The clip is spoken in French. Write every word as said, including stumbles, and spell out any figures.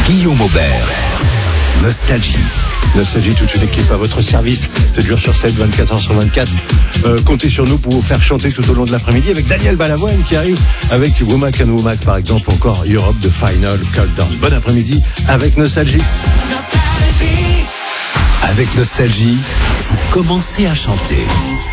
Guillaume Aubert. Nostalgie. Nostalgie, toute une équipe à votre service, sept jours sur sept, vingt-quatre heures sur vingt-quatre. Euh, comptez sur nous pour vous faire chanter tout au long de l'après-midi avec Daniel Balavoine qui arrive avec Womack and Womack par exemple, encore Europe de Final Countdown. Bon après-midi avec Nostalgie. Nostalgie. Avec Nostalgie, vous commencez à chanter.